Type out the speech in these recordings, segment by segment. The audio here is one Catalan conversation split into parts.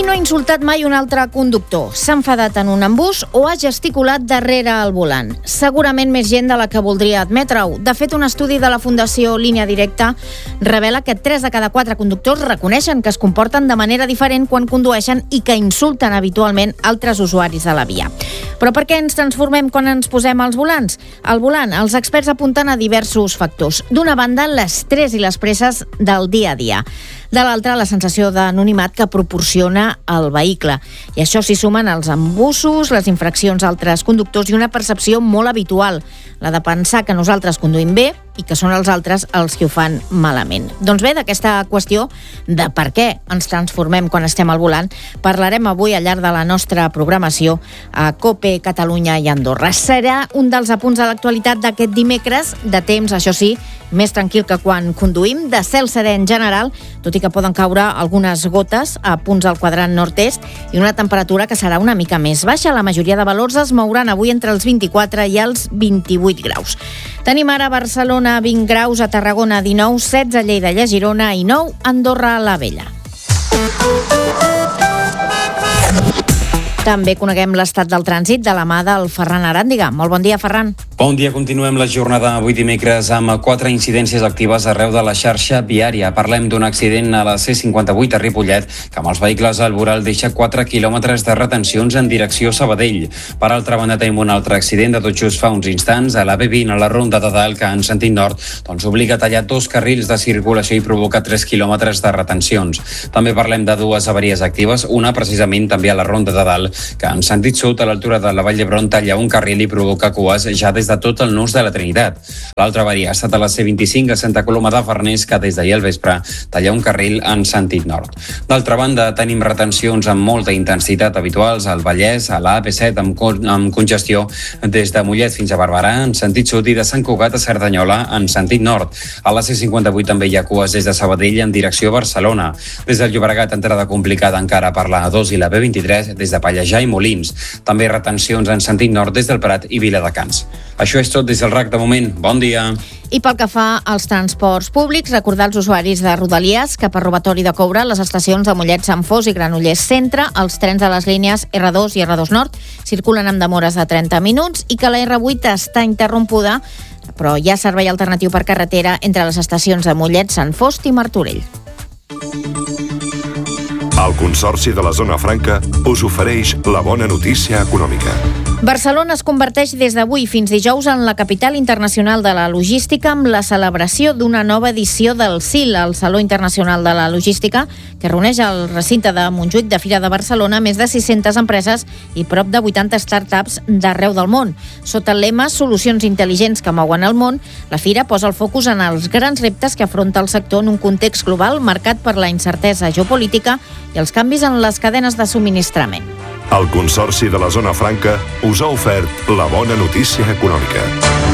no ha insultat mai un altre conductor, s'ha enfadat en un embús o ha gesticulat darrere el volant. Segurament més gent de la que voldria admetre-ho. De fet, un estudi de la Fundació Línia Directa revela que 3 de cada 4 conductors reconeixen que es comporten de manera diferent quan condueixen i que insulten habitualment altres usuaris de la via. Però per què ens transformem quan ens posem als volants? Al volant, els experts apunten a diversos factors. D'una banda, l'estrès i les presses del dia a dia. De l'altra, la sensació d'anonimat que proporciona el vehicle. I això s'hi sumen els embussos, les infraccions a altres conductors i una percepció molt habitual, la de pensar que nosaltres conduïm bé i que són els altres els que ho fan malament. Doncs bé, d'aquesta qüestió de per què ens transformem quan estem al volant, parlarem avui al llarg de la nostra programació a COPE, Catalunya i Andorra. Serà un dels apunts de l'actualitat d'aquest dimecres, de temps, això sí, més tranquil que quan conduïm, de cel serè en general, tot i que poden caure algunes gotes a punts al quadrant nord-est i una temperatura que serà una mica més baixa. La majoria de valors es mouran avui entre els 24 i els 28 graus. Tenim ara a Barcelona 20 graus, a Tarragona 19, 16 a Lleida i a Girona i 9 a Andorra la Vella. També coneguem l'estat del trànsit de la mà del Ferran Aràndiga. Molt bon dia, Ferran. Bon dia, continuem la jornada avui dimecres amb 4 incidències actives arreu de la xarxa viària. Parlem d'un accident a la C58 a Ripollet, que amb els vehicles al voral deixa 4 quilòmetres de retencions en direcció Sabadell. Per altra banda, tenim un altre accident de tot just fa uns instants a la B20 a la Ronda de Dalt, que en sentit nord obliga a tallar 2 carrils de circulació i provoca 3 quilòmetres de retencions. També parlem de 2 avaries actives, una precisament també a la Ronda de Dalt, que en sentit sud, a l'altura de la Vall d'Hebron, talla un carril i provoca cues ja des de tot el nus de la Trinitat. L'altra avaria ha estat a la C25 a Santa Coloma de Farners, que des d'ahir al vespre talla un carril en sentit nord. D'altra banda, tenim retencions amb molta intensitat habituals al Vallès, a la AP7 amb congestió des de Mollet fins a Barberà en sentit sud i de Sant Cugat a Cerdanyola en sentit nord. A la C58 també hi ha cues des de Sabadell en direcció a Barcelona. Des del Llobregat, entrada complicada encara per la A2 i la B23 des de Pallejà i Molins. També retencions en sentit nord des del Prat i Viladecans. Això és tot des del RAC de moment. Bon dia. I pel que fa als transports públics, recordar als usuaris de Rodalies que per robatori de coure les estacions de Mollet, Sant Fos i Granollers Centre, els trens de les línies R2 i R2 Nord circulen amb demores de 30 minuts i que la R8 està interrompuda, però hi ha servei alternatiu per carretera entre les estacions de Mollet, Sant Fost i Martorell. El Consorci de la Zona Franca us ofereix la bona notícia econòmica. Barcelona es converteix des d'avui fins dijous en la capital internacional de la logística amb la celebració d'una nova edició del SIL, el Saló Internacional de la Logística, que reuneix al recinte de Montjuïc de Fira de Barcelona més de 600 empreses i prop de 80 startups d'arreu del món. Sota el lema Solucions intel·ligents que mouen el món, la Fira posa el focus en els grans reptes que afronta el sector en un context global marcat per la incertesa geopolítica i els canvis en les cadenes de subministrament. El Consorci de la Zona Franca us ha ofert la bona notícia econòmica.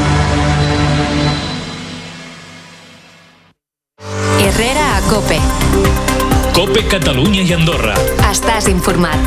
Herrera a COPE. COPE Catalunya i Andorra. Estàs informat.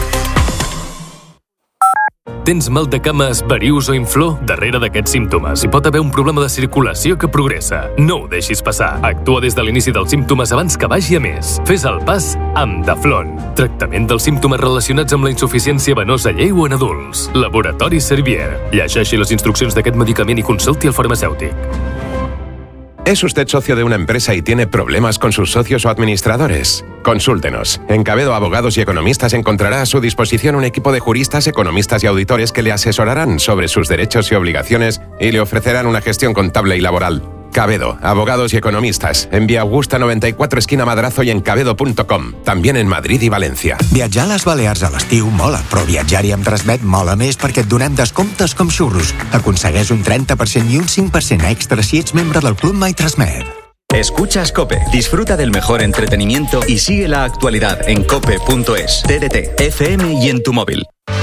Tens mal de cames, varius o inflor? Darrere d'aquests símptomes hi pot haver un problema de circulació que progressa. No ho deixis passar. Actua des de l'inici dels símptomes abans que vagi a més. Fes el pas amb Daflon. Tractament dels símptomes relacionats amb la insuficiència venosa lleu en adults. Laboratori Servier. Llegeixi les instruccions d'aquest medicament i consulti el farmacèutic. ¿Es usted socio de una empresa y tiene problemas con sus socios o administradores? Consúltenos. En Cabedo Abogados y Economistas encontrará a su disposición un equipo de juristas, economistas y auditores que le asesorarán sobre sus derechos y obligaciones y le ofrecerán una gestión contable y laboral. Cabedo, Abogados y Economistas, en Via Augusta 94, esquina Madrazo y en cabedo.com. También en Madrid i València. Viatjar a les Balears a l'estiu mola, però viatjar-hi amb Transmet mola més perquè et donem descomptes com xurros. Aconsegueix un 30% i un 5% extra si ets membre del Club My Transmet. Escuchas COPE. Disfruta del mejor entretenimiento y sigue la actualidad en cope.es, TDT, FM y en tu móvil.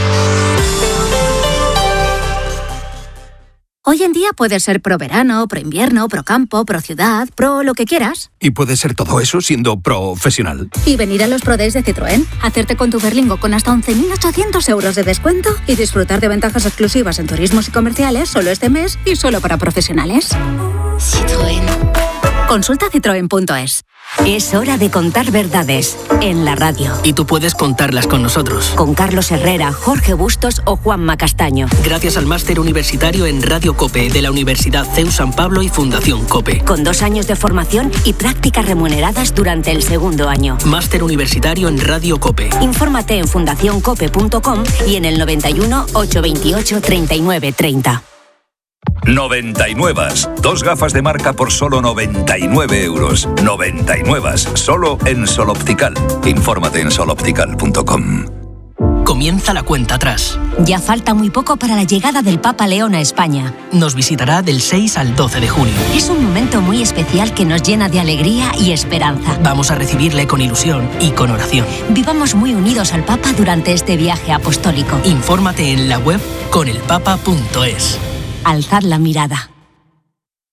Hoy en día puedes ser pro verano, pro invierno, pro campo, pro ciudad, pro lo que quieras. Y puedes ser todo eso siendo profesional. Y venir a los Pro Days de Citroën, hacerte con tu Berlingo con hasta 11.800 euros de descuento y disfrutar de ventajas exclusivas en turismos y comerciales solo este mes y solo para profesionales. Citroën. Consulta citroen.es. Es hora de contar verdades en la radio. Y tú puedes contarlas con nosotros. Con Carlos Herrera, Jorge Bustos o Juanma Castaño. Gracias al máster universitario en Radio COPE de la Universidad CEU San Pablo y Fundación COPE. Con 2 años de formación y prácticas remuneradas durante el segundo año. Máster universitario en Radio COPE. Infórmate en fundacioncope.com y en el 91 828 39 30. 99. 2 gafas de marca por solo 99 euros. 99. Solo en Sol Optical. Infórmate en soloptical.com. Comienza la cuenta atrás. Ya falta muy poco para la llegada del Papa León a España. Nos visitará del 6 al 12 de junio. Es un momento muy especial que nos llena de alegría y esperanza. Vamos a recibirle con ilusión y con oración. Vivamos muy unidos al Papa durante este viaje apostólico. Infórmate en la web conelpapa.es. Alzad la mirada.